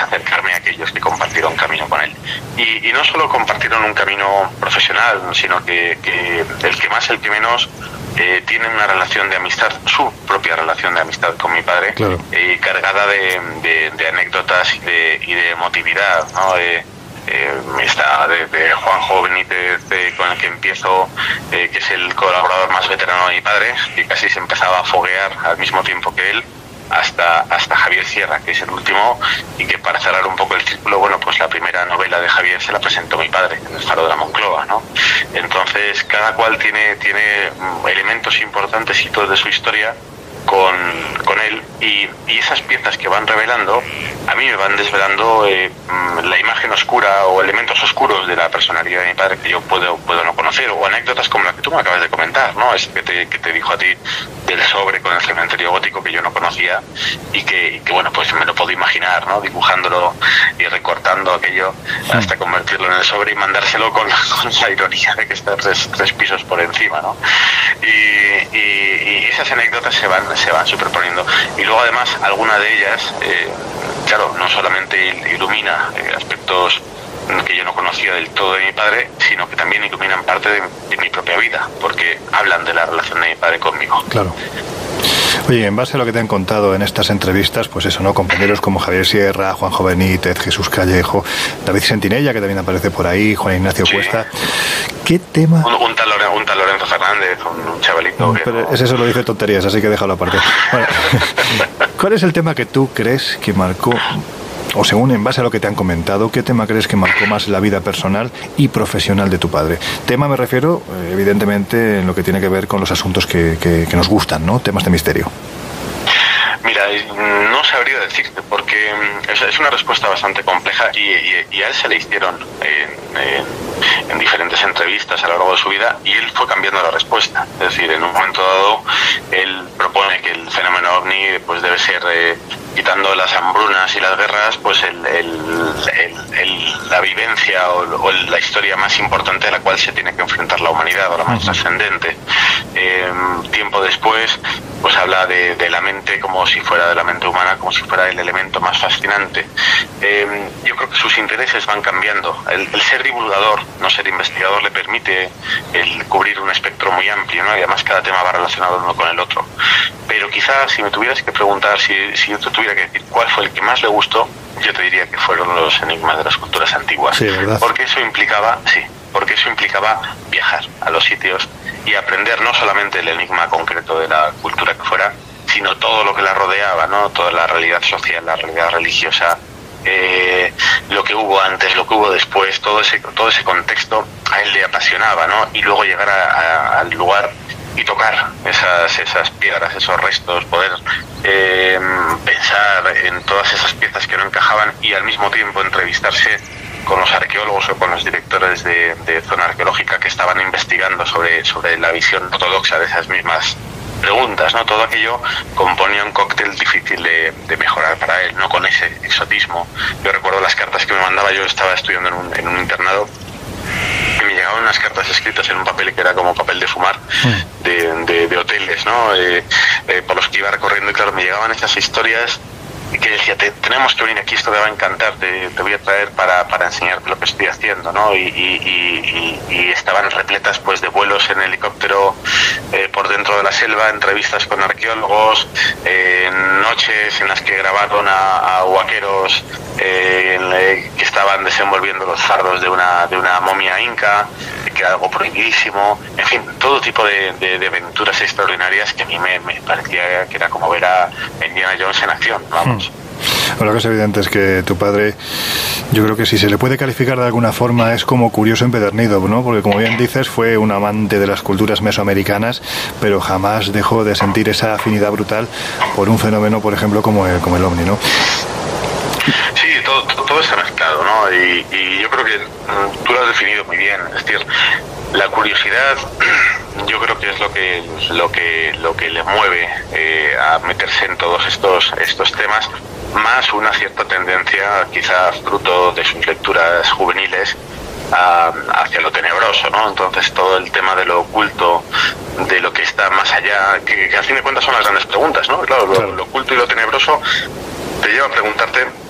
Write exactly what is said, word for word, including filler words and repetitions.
acercarme a aquellos que compartieron camino con él. Y, y no solo compartieron un camino profesional, sino que, que el que más, el que menos, eh, tienen una relación de amistad, su propia relación de amistad con mi padre, claro. eh, cargada de, de, de anécdotas y de, y de emotividad, ¿no? Eh, Eh, está de, de Juanjo Benítez, de, con el que empiezo, eh, que es el colaborador más veterano de mi padre, que casi se empezaba a foguear al mismo tiempo que él, hasta hasta Javier Sierra, que es el último, y que para cerrar un poco el círculo, bueno, pues la primera novela de Javier se la presentó mi padre en El Faro de la Moncloa, ¿no? Entonces cada cual tiene tiene elementos importantes y todos de su historia con, con él, y, y esas piezas que van revelando a mí me van desvelando eh, la imagen oscura o elementos oscuros de la personalidad de mi padre que yo puedo puedo no conocer, o anécdotas como la que tú me acabas de comentar, ¿no? Es que te, que te dijo a ti del sobre con el cementerio gótico, que yo no conocía y que, y que bueno, pues me lo puedo imaginar, ¿no? Dibujándolo y recortando aquello hasta convertirlo en el sobre y mandárselo con, con la ironía de que está tres, tres pisos por encima, ¿no? Y, y, y esas anécdotas se van se van superponiendo, y luego además alguna de ellas eh, claro, no solamente ilumina eh, aspectos que yo no conocía del todo de mi padre, sino que también iluminan parte de, de mi propia vida, porque hablan de la relación de mi padre conmigo. Claro. Oye, en base a lo que te han contado en estas entrevistas, pues eso, ¿no? Compañeros como Javier Sierra, Juanjo Benítez, Jesús Callejo, David Sentinella, que también aparece por ahí, Juan Ignacio sí. Cuesta. ¿Qué tema? Un, un, tal, un tal Lorenzo Fernández, un, un chavalito. Que Pero no... ese solo dice tonterías, así que déjalo aparte. Bueno, ¿cuál es el tema que tú crees que marcó, o según en base a lo que te han comentado, qué tema crees que marcó más la vida personal y profesional de tu padre? Tema me refiero, evidentemente, en lo que tiene que ver con los asuntos que, que, que nos gustan, ¿no? Temas de misterio. Mira, no sabría decirte, porque es una respuesta bastante compleja y, y, y a él se le hicieron en, en, en diferentes entrevistas a lo largo de su vida, y él fue cambiando la respuesta. Es decir, en un momento dado, él propone que el fenómeno ovni pues debe ser, eh, quitando las hambrunas y las guerras, pues el, el, el, el, la vivencia o, o la historia más importante a la cual se tiene que enfrentar la humanidad, o la más trascendente. Eh, tiempo después, pues habla de, de la mente como si fuera de la mente humana, como si fuera el elemento más fascinante. Eh, yo creo que sus intereses van cambiando. El, el ser divulgador, no ser investigador, le permite el cubrir un espectro muy amplio, ¿no? Y además cada tema va relacionado uno con el otro. Pero quizás si me tuvieras que preguntar, si, si yo te tuviera que decir cuál fue el que más le gustó, yo te diría que fueron los enigmas de las culturas antiguas. Sí, ¿verdad? Porque eso implicaba, sí, porque eso implicaba viajar a los sitios y aprender no solamente el enigma concreto de la cultura que fuera, sino todo lo que la rodeaba, ¿no? Toda la realidad social, la realidad religiosa, eh, lo que hubo antes, lo que hubo después, todo ese todo ese contexto a él le apasionaba, ¿no? Y luego llegar a, a, al lugar y tocar esas esas piedras, esos restos, poder eh, pensar en todas esas piezas que no encajaban, y al mismo tiempo entrevistarse con los arqueólogos o con los directores de, de zona arqueológica que estaban investigando sobre, sobre la visión ortodoxa de esas mismas preguntas, ¿no? Todo aquello componía un cóctel difícil de, de mejorar para él, no con ese exotismo. Yo recuerdo las cartas que me mandaba, yo estaba estudiando en un, en un internado, y me llegaban unas cartas escritas en un papel que era como papel de fumar, de, de, de hoteles, ¿no? Eh, eh, por los que iba recorriendo, y claro, me llegaban esas historias que decía, te, tenemos que venir aquí, esto te va a encantar, te, te voy a traer para, para enseñarte lo que estoy haciendo, ¿no? Y, y, y, y estaban repletas pues de vuelos en helicóptero eh, por dentro de la selva, entrevistas con arqueólogos, eh, noches en las que grabaron a, a huaqueros eh, en, eh, que estaban desenvolviendo los fardos de una, de una momia inca, que era algo prohibidísimo, en fin, todo tipo de, de, de aventuras extraordinarias que a mí me, me parecía que era como ver a Indiana Jones en acción, vamos. Bueno, lo que es evidente es que tu padre, yo creo que si se le puede calificar de alguna forma, es como curioso empedernido, ¿no? Porque como bien dices, fue un amante de las culturas mesoamericanas, pero jamás dejó de sentir esa afinidad brutal por un fenómeno, por ejemplo, como el, como el ovni, ¿no? Sí, todo, todo, todo está mezclado, ¿no? Y, y yo creo que tú lo has definido muy bien. Es decir, la curiosidad, yo creo que es lo que lo que lo que le mueve eh, a meterse en todos estos estos temas, más una cierta tendencia, quizás fruto de sus lecturas juveniles, a, hacia lo tenebroso, ¿no? Entonces todo el tema de lo oculto, de lo que está más allá, que, que a fin de cuentas son las grandes preguntas, ¿no? Claro, lo, lo oculto y lo tenebroso te lleva a preguntarte